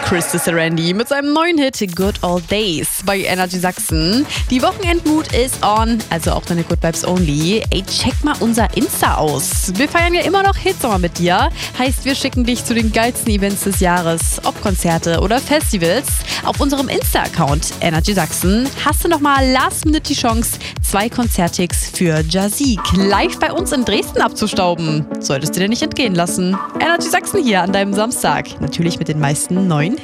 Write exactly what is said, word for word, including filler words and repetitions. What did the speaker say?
Chris Randy mit seinem neuen Hit Good Old Days bei Energy Sachsen. Die Wochenendmood ist on, also auch deine Good Vibes Only. Ey, check mal unser Insta aus. Wir feiern ja immer noch Hitsommer mit dir. Heißt, wir schicken dich zu den geilsten Events des Jahres, ob Konzerte oder Festivals. Auf unserem Insta-Account Energy Sachsen hast du nochmal last minute die Chance, zwei Konzerttickets für Jazik live bei uns in Dresden abzustauben. Solltest du dir nicht entgehen lassen. Energy Sachsen hier an deinem Samstag. Natürlich mit den meisten neuen Hits.